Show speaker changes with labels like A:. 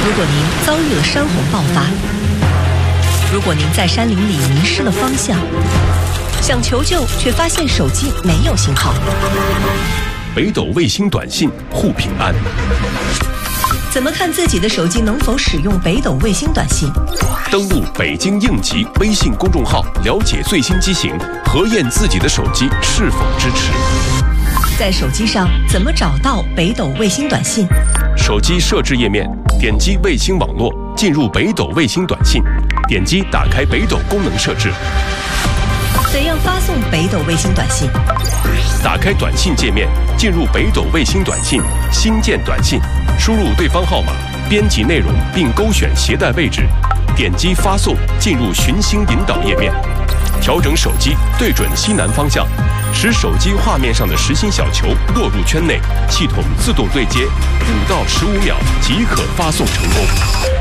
A: 如果您遭遇了山洪爆发，如果您在山林里迷失了方向，想求救却发现手机没有信号，
B: 北斗卫星短信护平安。
A: 怎么看自己的手机能否使用北斗卫星短信？
B: 登录北京应急微信公众号，了解最新机型，核验自己的手机是否支持。
A: 在手机上怎么找到北斗卫星短信？
B: 手机设置页面，点击卫星网络，进入北斗卫星短信，点击打开北斗功能设置。
A: 怎样发送北斗卫星短信？
B: 打开短信界面，进入北斗卫星短信，新建短信，输入对方号码，编辑内容并勾选携带位置，点击发送，进入寻星引导页面，调整手机对准西南方向，使手机画面上的实心小球落入圈内，系统自动对接，5到15秒即可发送成功。